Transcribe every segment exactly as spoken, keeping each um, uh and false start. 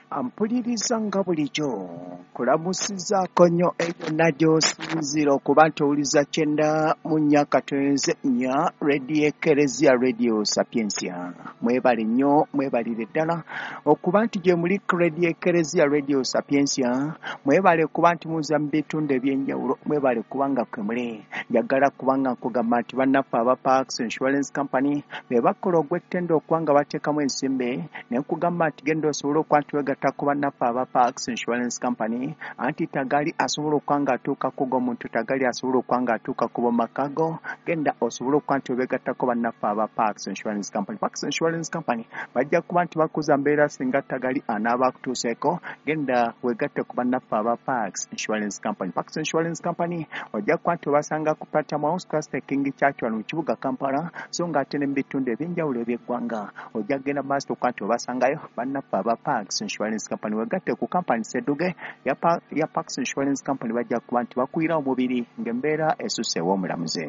Ampuliriza nga bulijjo kulamusizzaako nnyo ebyonna gy'osinzira okuba nti owuliza kyenda mu nnya katonze nnya Radio Eklezia Radio Sapiensia. Mwebale nnyo mwebalire ddala okuba nti gye muli Radio Eklezia Radio Sapiensia. Mwebale kuba nti muza mu bitundu eby'enjawulo. Mwebale kubanga kwe muli. Njagala kubanga nkugamba nti bannaffe aba Parks Insurance Company be bakola ogw'ettendo okuba nga bateekamu ensimbi ne nkugamba nti genda osobola okuba nti wegatta ku bannaffe aba Parks Insurance Company anti tagali asobola okuba nga atuuka ku g'omuntu tagali asobola okuba nga atuuka ku b'omakago genda osobola okuba nti wegattako bannaffe aba Parks Insurance Company. Parks Insurance Company bajja kuba nti bakuza mbeera singa tagali anaaba akutuuseeko genda wegatte ku bannaffe aba Parks Insurance Company. Parks Insurance Company ojja kuba nti obasanga ku Platinum House Trust King Church wano mu kibuga Kampala so ng'ate ne mu bitundu eby'enjawulo eby'eggwanga ojja kugenda maaso okuba nti obasangayo bannaffe aba Parks Insurance Company. Wegatte ku kampani Sedduge ya, pa, ya Parks Insurance Company bajja kuba nti bakuira omubiri ng'embeera esusse ew'omulamuzi.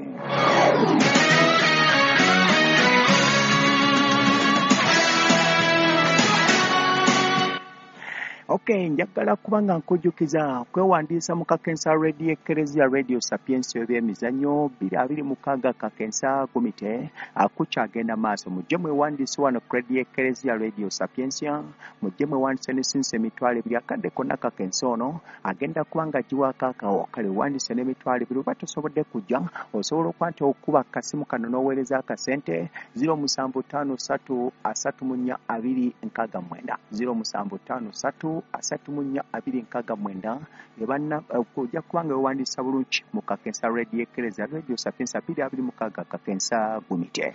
Okay, njagala kubanga nkujjukiza kwewandiisa mu kakensa Radio Eklezia Radio Sapiensia ebyemizannyo bbiri abiri mukaaga kakensa gumite akukyagenda maaso mujje mwewandiise wano ku Radio Eklezia Radio Sapiensia mujje mwewandiise n'essinsa emitwalo ebiri akadde konna kakensa ono agenda kubanga giwaako akawo kale wandiise n'emitwalo ebiri oba tosobodde kujja osobola okuba nti okuba kasimu kano n'oweereza akasente zero musanvu ttaano ssatu asatu mu nnya abiri nkaaga mwenda zero musanvu ttaano ssatu asatu mu nnya abiri nkaaga mwenda ebanna ojja kubanga wewandiisa bulungi mu kakensa Radio Eklezia Radio Sapiensia bbiri abiri mukaaga kakensa gumite.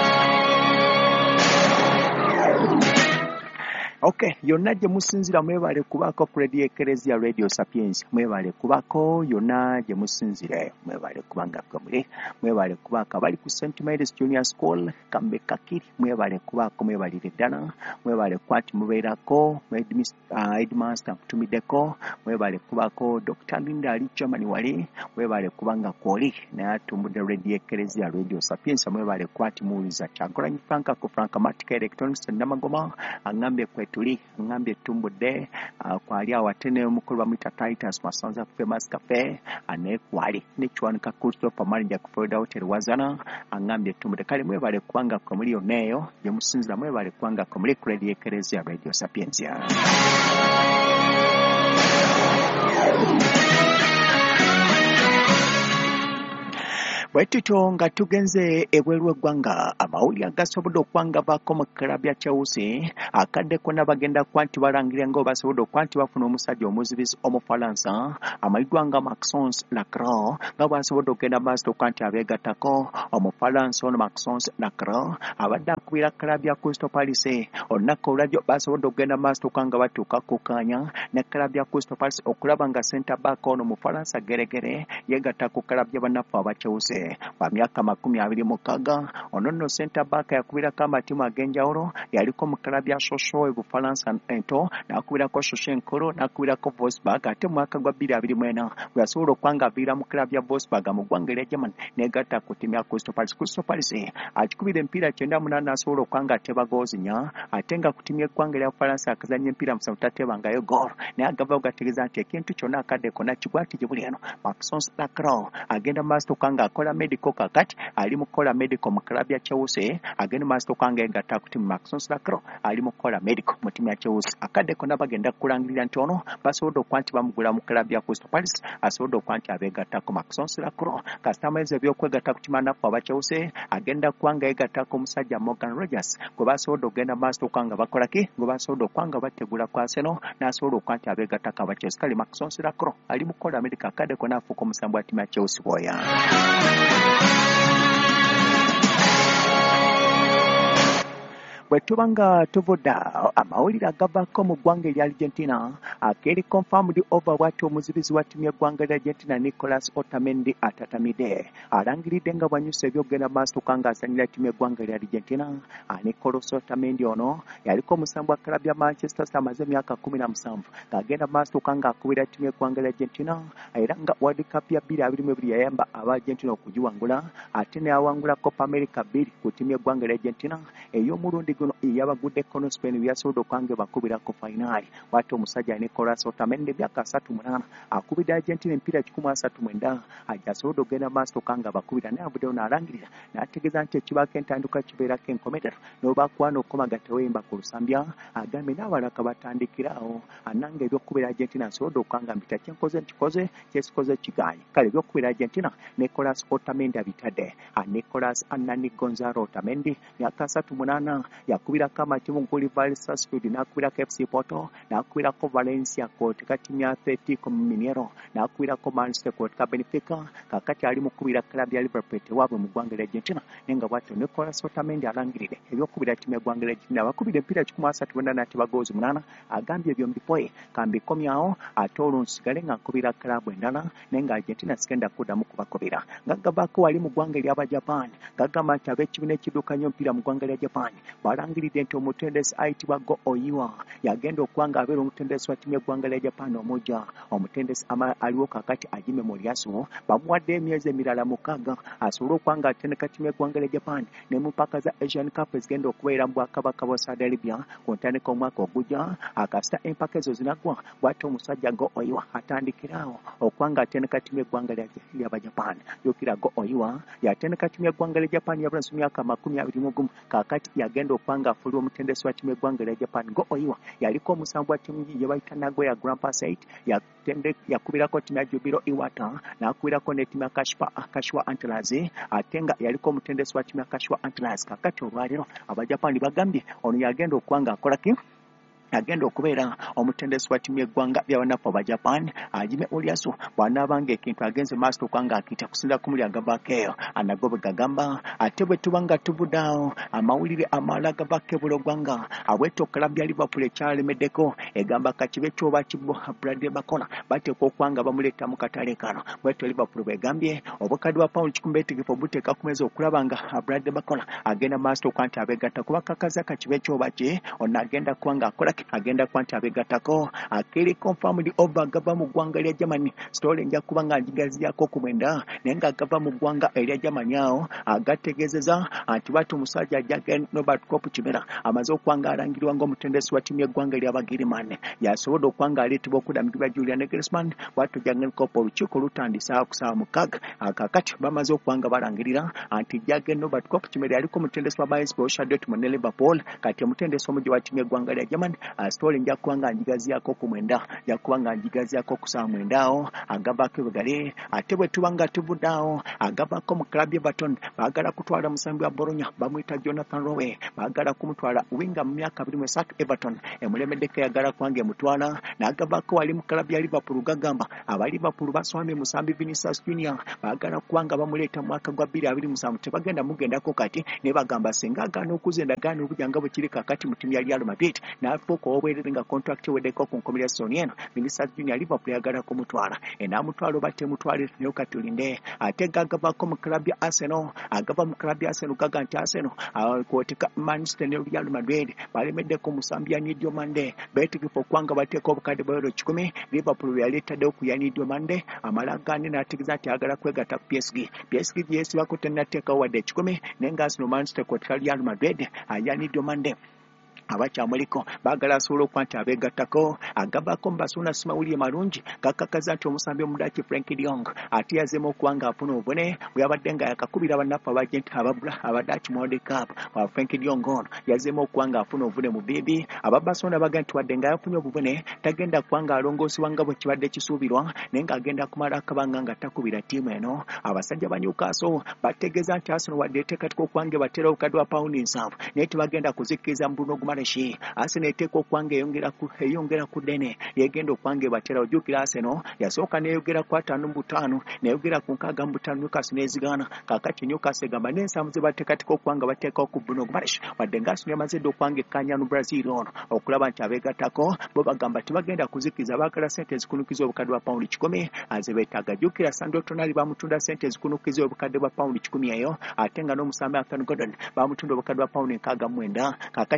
Okay, yonna gye musinzira mwebale kubaako ku Radio Eklezia Radio Sapiensia mwebale kubaako yonna gye musinzira mwebale kubanga gwe muli mwebale kubaako abali ku Saint Mary's Junior School Kambe Kakiri mwebale kubaako mwebalire ddala mwebale kwati mubeerako Headmaster Kutumiddeko mwebale kubaako Doctor Linda ali Germany wali mwebale kubanga kwoli naye atumbudde Radio Eklezia Radio Sapiensia mwebale kwati muwuliza Kyagulanyi Franka ku Franka Matic Electronics Namagoma angambye kwe tuli ngambye tumbudde uh, kwali awatene omukulu bamwita Titus Masanza Famous Cafe ane kwali ne Chwanika Christopher Manager ku Florida Hotel Wazana angambye tumbudde kale mwebale kubanga ko muri oneyo gye musinzira mwebale kubanga ko muri Radio Eklezia Radio Sapiensia. Bwetito nga tugenze ebweru eggwanga amawulire agasobodde okwanga baako mu kirabya Chelsea akadde konna bagenda kuba nti balangirira nga basobodde okuba nti bafuna omusajja omuzibizi Omufalansa amayiddwa nga Maxence Lacroix nga bwasobodde okugenda maaso okuba nti abeegattako Omufalansa ono Maxence Lacroix abadde akubira kirabya Crystal Palace olunaku olwajjo basobodde okugenda maaso okuba nga batuuka kukkaanya ne kirabya Crystal Palace okulaba nga center back ono Mufalansa geregere yeegatta ku kirabya bannaffe aba Chelsea kwa myaka makumi abiri mukaaga ono nno center back yakubirako amatimu ag'enjawulo yaliko mu kirabya Sochaux e Bufalansa ento n'akubirako Sochaux enkulu n'akubirako Wolfsburg ate mu mwaka gwa bbiri abiri mwena bwe yasobola okuba nga aviira mu kirabya Wolfsburg mu ggwanga erya Germany n'egatta ku ttiimu ya Crystal Palace. Crystal Palace akikubira emipiira kyenda munaana asobola okuba nga ateba goozi nnya ate nga ku ttiimu y'eggwanga erya Bufalansa akazannya emipiira musanvu tatebangayo goal naye agavayo gategeeza nti ekintu kyonna akadde konna kigwati gye buli eno Maxence Lacroix agenda maaso okuba nga akola medical kakati ali mukola medical mu kirabya Chelsea agenda maaso okuba nga yeegatta ku ttiimu Maxence Lacroix ali mukola medical mu ttiimu ya Chelsea akadde konna bagenda kulangirira nti ono basobodde okuba nti bamugula mu kirabya Crystal Palace asobodde okuba nti abeegattako Maxence Lacroix kasita amazzi ebyokwegatta ku ttiimu anafu aba Chelsea agenda kuba nga yeegattako omusajja Morgan Rogers gwe basobodde okugenda maaso okuba nga bakolaki gwe basobodde okuba nga bategula ku Arsenal n'asobola okuba nti abeegattako aba Chelsea kale Maxence Lacroix ali mukola medical akadde konna afuuka omusambi wa ttiimu ya Chelsea bwoya. bwe tuba nga tuvudda amawulire agavaako mu ggwanga erya Argentina akeeri confirmed over bw'ati omuzibizi wa ttiimu y'eggwanga erya Argentina Nicolas Otamendi atatamidde alangiridde nga bwanyusa ebyokugenda maaso nga asanyira ttiimu y'eggwanga erya Argentina. Nicolas Otamendi ono yaliko omusambi wa kirabya Manchester City amaze emyaka kumi na musanvu ng'agenda maaso nga akubira ttiimu y'eggwanga erya Argentina era nga World Cup ya bbiri abiri mu ebiri yayamba aba Argentina okugiwangula ate ne yawangula Copa America bbiri ku ttiimu y'eggwanga erya Argentina ey'omulundi guno yabagudde kono Spain byasobola okwange bakubira ku finali wate omusajja Nicolas Otamendi byaka asatu munana akubidde Argentina empiira kikumi asatu mwenda ajasobola ogenda maaso kanga bakubira naye abuddewo n'alangirira n'ategeeza nti ekibaako entanduka kibeerako enkomerero n'obakwana okomaga tewemba ku lusambya agambye n'abalaka batandikirawo ananga ebyokubira Argentina asobola okwanga mpita kyenkoze nkikoze kyesikoze kiganye kale ebyokubira Argentina Nicolas Otamendi abitadde Nicolas Anani Gonzalo Otamendi myaka asatu munana yakubirako amatimu nkuli Sarsfield n'akubirako F C Porto n'akubirako Valencia koti kati ya Atletico Mineiro n'akubirako Manchester koti ka Benfica kakati ali mukubira club ya Liverpool tewaabwe mu ggwanga lya Argentina nenga bwatyo Nicolas Otamendi alangirire ebyokubira timu y'eggwanga lya Argentina bakubira empiira kikumi asatu mwenda n'ati bagoozi munana agambye ebyo mbipoye kambikomyawo ate olwo nsigale nga nkubira club endala nenga Argentina sigenda kuddamu kubakubira ngaggabaako wali mu ggwanga ly'aba Japan gagamba nti ab'ekibiina ekiddukanya omupiira mu ggwanga lya Japan balangiridde nti omutendesi ayitibwa Go Oiwa yagenda okuwanga abeera omutendesi wa timu y'eggwanga lya Japan omujja omutendesi aliwo kakati ajime mu lyaso bamuwadde emyezi emirala mukaaga asobole okuwanga atendeka timu y'eggwanga lya Japan ne mu mpaka za Asian Cup ezigenda okubeera mu Bwakabaka bwa Saudi Arabia ku ntandikwa omwaka ogujja akasita empaka ezo zinaggwa bw'ate omusajja Go Oiwa atandikirawo okuwanga atendeka timu y'eggwanga ly'aba Japan yokira Go Oiwa yatendeka timu y'eggwanga lya Japan yabula mu myaka makumi abiri mu gumu kakati yagenda okuwanga afuulwa omutendesi wa timu y'eggwanga lya Japan Go Oiwa yaliko omusanvu wa timu gye bayita Nagoya Grampus eight yakubirako timu ya Jubilo Iwata n'akubirako ne timu ya Kashwa Kashwa Antlers ate nga yaliko omutendesi wa timu ya Kashwa Antlers kakati olwaliro abajapani bagambye ono yagenda okuwanga akolaki agenda okubeera omutendesi wa timu y'eggwanga ly'abanafu aba Japan ajime Oliaso bw'anaabanga ekintu agenze maaso okwanga akita kusinza ku muli agavaako eyo anagobe gagamba ate bwe tuba nga tubudaawo amawulire amalala agavaako ebulogwanga abwete club ya Liverpool ekyalemeddeko egamba kakibe kyoba kibbo Bradley Bakola bateekwa okwanga bamuleeta mu katale kano bwetyo Liverpool bwegambye obukadde bwa pawundi kikumi beetegefu obuteeka ku meeza okulaba nga Bradley Bakola agenda maaso okwanti abeegatta kuba kakaza kakibe kyoba kye ono agenda kuwanga akola agenda kwanti abegatako akiri confirmed over gava mu ggwanga lya Germany story nja kubanga njigaziako ku mwenda nenga gava mu ggwanga erya Germany awo agategezeza anti batu musajja Jurgen Robert Klopp Kimera amaze okwanga alangirwa ngo omutendesi wa timu y'eggwanga lya Bagirimane yasobola okwanga aleetebwa okudamikibwa Julian Nagelsmann bwatu Jurgen Klopp olukiiko lutandisa okusaba mukaga akakati bamaze okwanga balangirira anti Jurgen Robert Klopp Kimera yaliko omutendesi wa Bayern Borussia Dortmund ne Liverpool kati omutendesi omujja wa timu y'eggwanga lya Germany story nja kuwanga njigaziako ku mwenda nja kuwanga njigaziako kusaba mwendaawo agavaako ebigale ate bwe tubanga tubudaawo agavaako mu club Everton baagala kutwala musambi wa Bologna bamuyita Jonathan Rowe baagala kumutwala winga mu myaka abiri mu esatu Everton emulemeddeko yagala kuwanga emutwala n'agavaako wali mu club ya Liverpool gagamba aba Liverpool baswamye musambi Vinicius Junior baagala kuwanga bamuleeta mu mwaka gwa bbiri abiri mu musanvu tebagenda mugendako kati ne bagamba singa agaana okuza endagaano obujanga bwe kiri kakati mu ttiimu ya Real Madrid n'afuuka obwererenga contract weddeko ku nkomera Sony eno Vinicius Junior Liverpool yagala kumutwala enamutwala obate mutwale ne katulinde ate gagavaako mu club ya Arsenal agava mu club ya Arsenal gaga nti Arsenal kwotika Manchester ne Real Madrid balemeddeko musambi ya Nidio Mande beetegefu okwanga bateeka obukadde bwa euro kikumi Liverpool yaleetaddewo ku ya Nidio Mande amalagane n'ategeeza nti agala kwegatta ku P S G P S G yeesibako tennateekawo wadde ekikumi nenga Arsenal Manchester kwotika Real Madrid aya Nidio Mande abakyamuliko baagala asobola okwanta abeegattako agavaako mu basuna simawulire malungi gakakaza nti omusambi omudaki Frank de Jong ate yazeemu okuwanga afuna obubone bwe yabadde nga yakakubira bannafu abagenti ababula abadaki mu World Cup wa Frank de Jong ono yazeemu okuwanga afuna obubone mu bibi ababasona baga nti wadde nga yafunye obubone tagenda kuwanga alongoosibwa nga bwe kibadde kisuubirwa naye ng'agenda kumala akabanga nga takubira ttiimu eno abasajja ba Newcastle bategeeza nti Arsenal wadde eteekateeka okuwanga batera obukadde bwa pawundi nsanvu naye tebagenda kuzikkiriza mu Bruno Guimaraes Arsenal eteeka okwanga eyongera ku eyongera ku ddene yegenda okwanga batera ojjukira Arsenal yasooka n'eyogera ku ataano mu butaano n'eyogera ku nkaaga mu butaano Newcastle n'ezigaana kaakati Newcastle egamba n'ensanvu ze bateekateeka okwanga bateekawo ku Bruno Guimaraes wadde nga Arsenal yamaze dda okwanga ekkaanya mu Brazil ono okulaba nti abeegattako bo bagamba tebagenda kuzikkiriza baagala ssente ezikunukiza obukadde bwa pawundi kikumi aze beetaaga jjukira Sandro Tonali bamutunda ssente ezikunukiza obukadde bwa pawundi kikumi eyo ate nga n'omusambi Anthony Gordon bamutunda obukadde bwa pawundi nkaaga mu mwenda kaakati bagamba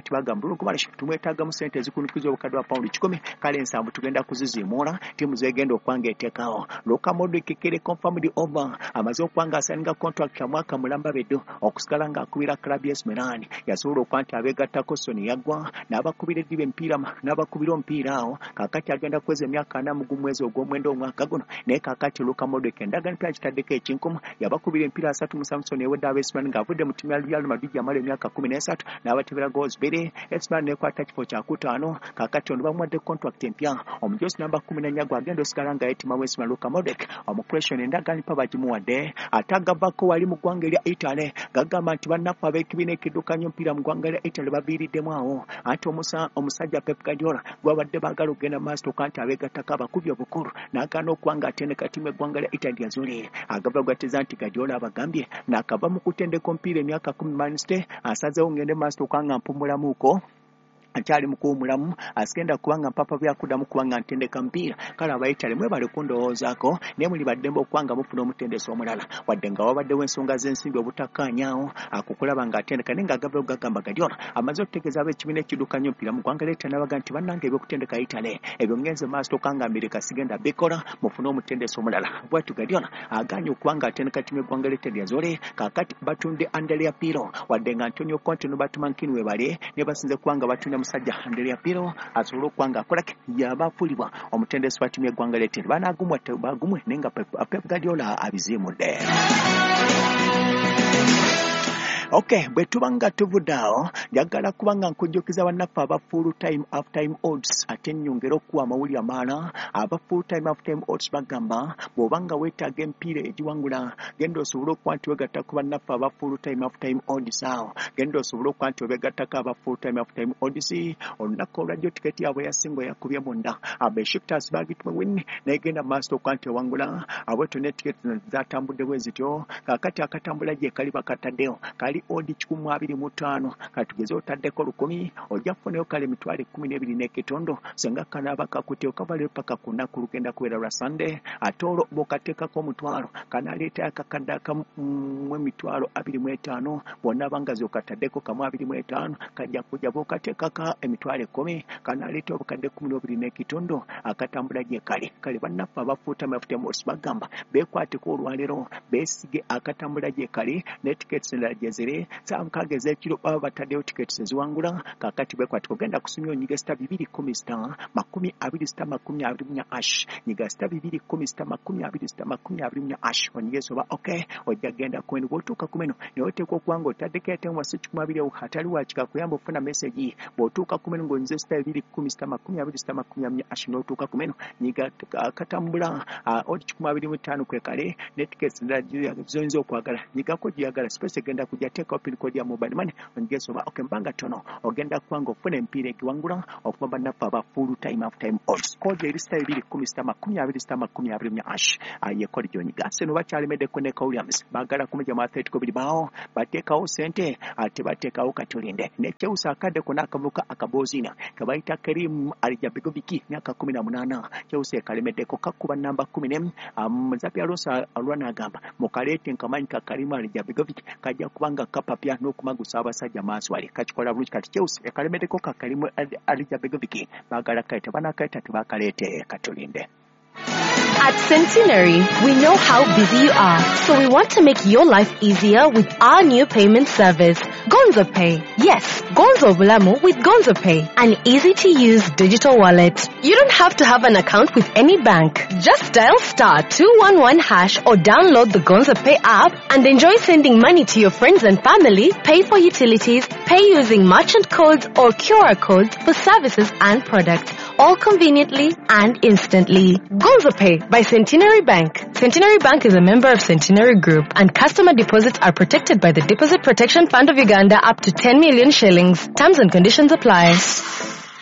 Kumalish tumwetaaga mu ssente ezikunukiza obukadde bwa paundi kikumi kale ensambu tugenda kuziziimuula ttiimu zegenda okwanga eteekawo Luka Modric kere confirmed over amaze okwanga asaninga contract ya mwaka mulamba beddo okusigala ng'akubira club ya Milan yasobola okuba nti abeegattako Soni yaggwa n'abakubira eddiba empiira n'abakubira omupiira awo kaakati agenda kweza emyaka ana mu mwezi ogw'omwenda omwaka guno naye kaakati Luka Modric endagaano empya kitaddeko ekinkumu yabakubira empiira asatu mu Samson ewedde ab'Espain ng'avudde mu ttiimu ya Real Madrid yamala emyaka kumi n'esatu n'abatebera goals bbiri Espain n'ekwata kifo kyakutaano kaakati ono bamuwadde contract empya omujosi namba kumi n'ennya gwagenda osigala nga yeetima w'Espain Luka Modric omukuration endagaano empya bagimuwadde ate agavako wali mu ggwanga erya Italy gagamba nti bannaffe ab'ekibiina ekiddukanya omupiira mu ggwanga erya Italy baviiriddemu awo anti omusajja Pep Guardiola gwabadde baagala okugenda maaso tokka nti abeegattako abakubi obukulu n'agaana okuba ng'atendeka ttiimu eggwanga lya Italy yazuli agava gwateza nti Guardiola abagambye n'akava mu kutendeka omupiira emyaka kumi Manchester asazeewo ngende maaso tokka nga mpumulamuuko akyali mukuwumulamu asigenda kubanga mpapa byakuddamu kubanga ntendeka mpiira kale abayitale mwebale kundowoozaako naye muli baddembe okubanga mufuna omutendesi omulala wadde nga wabaddewo ensonga z'ensimbi obutakkaanyaawo akukulaba ng'atendeka naye ng'agaveo gagamba Guardiola amaze okutegeeza ab'ekibiina ekiddukanya omupiira mu ggwanga lya n'abaga nti bannange ebyokutendeka Italy ebyo ngenze maaso tokka nga Amerika sigenda bikola mufune omutendesi omulala bwatyo Guardiola agaanye okuba ng'atendeka ttiimu eggwanga lya Italy yazole kaakati batunde Andrea Pirlo wadde nga Antonio Conte n'Batman Kin webale ne basinze kubanga batunda musajja Andrea Pirlo asobola okuba akolake yabafulibwa omutendesi wa ttiimu y'eggwanga lya Italy banaagumwa bagumwe naye nga Pep Guardiola abiziimudde. Okay, bwe tubanga tuvuddawo njagala kubanga nkujjukiza bannaffe aba full time half time odds ate nnyongera okuwa amawulire amaala aba full time half time odds bagamba bw'obanga weetaaga empiira egiwangula genda osobole okuba nti wegatta ku bannaffe aba full time half time odds awo genda osobole okuba nti wegattako aba full time half time odds olunaku olwajjo tiketi yaabwe yasinga yakubye munda Besiktas bagituma win naye genda maaso okuba nti ewangula abweto ne tiketi zatambudde bwe zityo kaakati akatambula gye kali bakataddeyo kali odi kikumu abiri mu ttaano katugeze otaddeko lukumi ojja kufunayo kale emitwalo ekkumi n'ebiri n'ekitondo senga kanaaba kakuteyo kavalero paka ku nnaku lugenda kubeera lwa Sunday ate olwo bw'okateekako omutwalo kanaaleeta akakadde akamu emitwalo abiri mu etaano bwonna bangazi okataddeko kamu abiri mu etaano kajja kujja bw'okateekako emitwalo ekkumi kanaaleeta obukadde ekkumi n'obubiri n'ekitondo akatambula gye kale kale bannaffe abafuuta amafutemosi bagamba beekwateko olwaleero beesige akatambula gye kale ne tiketi endala gye ziri saamukaaga ez'ekiro baba bataddeyo tiketi eziwangula kaakati beekwatiko genda kusumya onyiga sita bibiri kumi sita makumi abiri sita makumi abiri mu nnya ash nyiga sita bibiri kumi sita makumi abiri sita makumi abiri mu nnya ash onyiga esoba okay ojja genda kwenu bw'otuuka ku meno naye oteekwa okuba ng'otaddeko etemu wasi kikumi abiri awo atali wakika kuyamba ofuna meseji bw'otuuka ku meno ng'onyiza sita bibiri kumi sita makumi abiri sita makumi abiri mu nnya ash n'otuuka ku meno nyiga katambula odi kikumi abiri mu ttaano kwe kale ne tiketi endala zoyinza okwagala nyigako gyeyagala space egenda kujja teeka pin code ya mobile money ongeso ba okay mbanga tono ogenda kwanga ofuna empiira egiwangula okuva bannaffe aba full time half time odds code eri sita bibiri kumi sita makumi abiri sita makumi abiri mu nnya ash aye kode gyonyiga seno bakyalemedeko ne Williams baagala kumujja mu Atletico Bilbao bateekawo sente ate bateekawo katulinde nekyewusa akaddeko n'akavuka akaboozina kabayita Karim Aljabegovic myaka kumi na munaana kyewusa ekalemeddeko kakuba namba kumi n'emu Zapi Alonso alwana agamba mukaleete nkamanyi ka Karim Aljabegovic kajja kubanga kapapya n'okumagusa abasajja maaso wali kakikola bulungi kati kyewusa ekalemeddeko ka Karim Aljabegovic baagala kaleete banakaita tebakaleete katulinde. At Centenary, we know how busy you are, so we want to make your life easier with our new payment service, Gonzo Pay. Yes, Gonzo Bulamu with Gonzo Pay, an easy-to-use digital wallet. You don't have to have an account with any bank. Just dial star two one one hash or download the Gonzo Pay app and enjoy sending money to your friends and family, pay for utilities, pay using merchant codes or Q R codes for services and products, all conveniently and instantly. Gonzo Pay by Centenary Bank. Centenary Bank is a member of Centenary Group, and customer deposits are protected by the Deposit Protection Fund of Uganda up to ten million shillings. Terms and conditions apply.